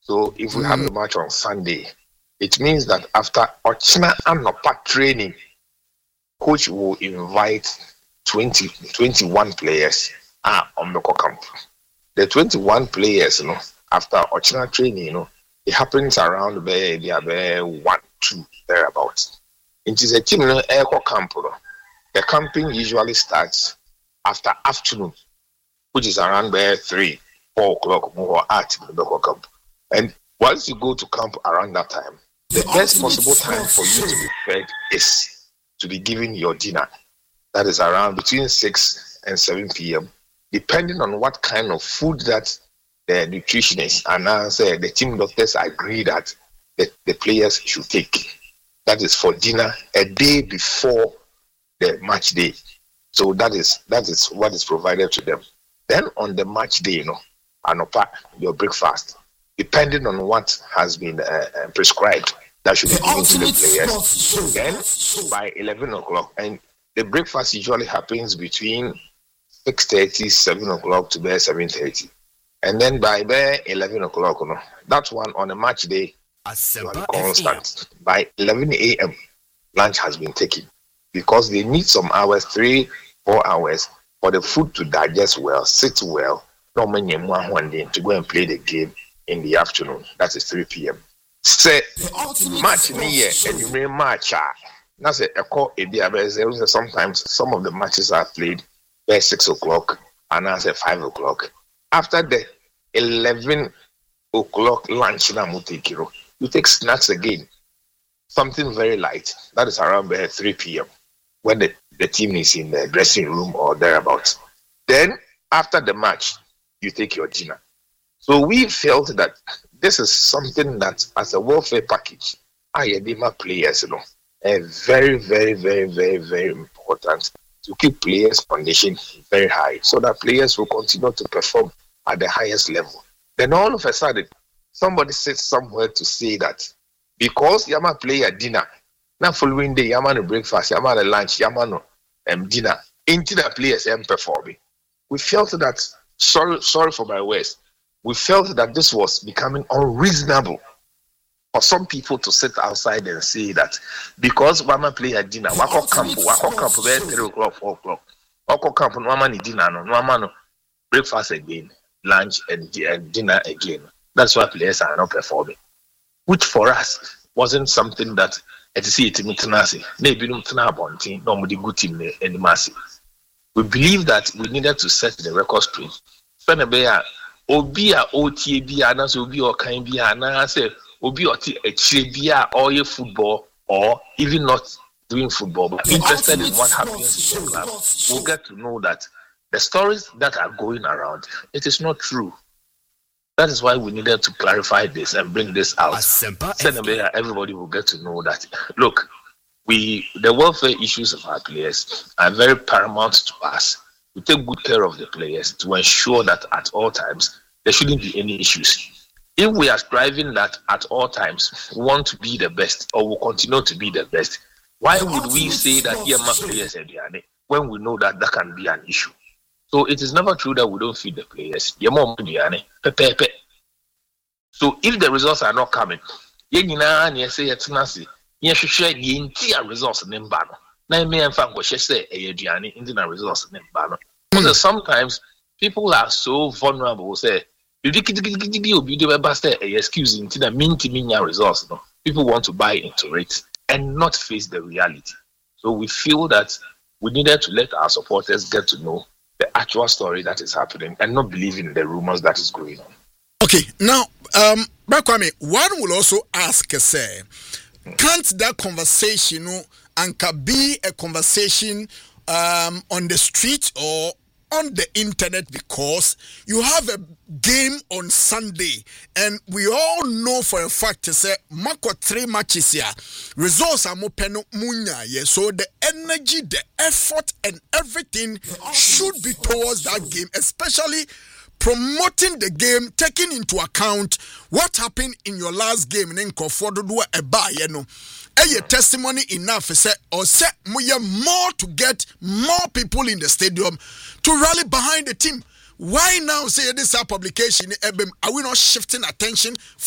So if we have a match on Sunday, it means that after Ochina Anopa training, coach will invite 21 players on the camp. The 21 players, after Ochina training, it happens around the 1, 2 thereabouts. It is a team echo camp. The camping usually starts after afternoon, which is around 3, 4 o'clock more at the camp. And once you go to camp around that time, the best possible time for you to be fed is to be given your dinner. That is around between 6 and 7 p.m., depending on what kind of food that the nutritionists and the team doctors agree that the players should take. That is for dinner a day before the match day. So that is what is provided to them. Then on the match day, anopa, your breakfast, depending on what has been prescribed, that should be given to the players. Then by 11 o'clock, and the breakfast usually happens between 6:30, 7 o'clock to 7:30. And then by 11 o'clock, that one on a match day, constant. By 11 a.m., lunch has been taken because they need some hours, 3-4 hours, for the food to digest well, sit well, to go and play the game in the afternoon. That is 3 p.m. Say match near and you may match. That's a call. Sometimes some of the matches are played by 6 o'clock and I say 5 o'clock. After the 11 o'clock lunch, you take snacks again. Something very light. That is around 3 p.m. when the team is in the dressing room or thereabouts. Then after the match, you take your dinner. So we felt that this is something that, as a welfare package, Ayedema players, are very, very, very, very, very important to keep players' condition very high, so that players will continue to perform at the highest level. Then all of a sudden, somebody sits somewhere to say that because Yama play a dinner, now following day Yama no breakfast, Yama no lunch, Yama no dinner, into the players performing. We felt that, sorry for my words, we felt that this was becoming unreasonable for some people to sit outside and say that because Wama play a dinner, wako camp, 3 o'clock, 4 o'clock, wako camp, no Wama ni dinner, no Wama no breakfast again, lunch and dinner again. That's why players are not performing, which for us wasn't something that we believe that we needed to set the record straight. Obi a OTA bia na so obi o kan bia na say obi o ti achire bia or ye football or even not doing football but interested in what happens in the club, we'll get to know that the stories that are going around, it is not true. That is why we needed to clarify this and bring this out. Everybody will get to know that, look, the welfare issues of our players are very paramount to us. We take good care of the players to ensure that at all times there shouldn't be any issues. If we are striving that at all times we want to be the best or will continue to be the best, why would we say that here must players when we know that that can be an issue? So it is never true that we don't feed the players. So if the results are not coming, results because sometimes people are so vulnerable. Say, excuse results. People want to buy into it and not face the reality. So we feel that we needed to let our supporters get to know the actual story that is happening and not believe in the rumors that is going on. Okay, now, Kwame, one will also ask, say, can't that conversation be a conversation on the street or on the internet, because you have a game on Sunday and we all know for a fact to say Mako 3 matches here results are more munya, so the energy, the effort and everything should be towards that game, especially promoting the game, taking into account what happened in your last game in Nkofodo a testimony enough say or say more to get more people in the stadium to rally behind the team. Why now say this publication? Are we not shifting attention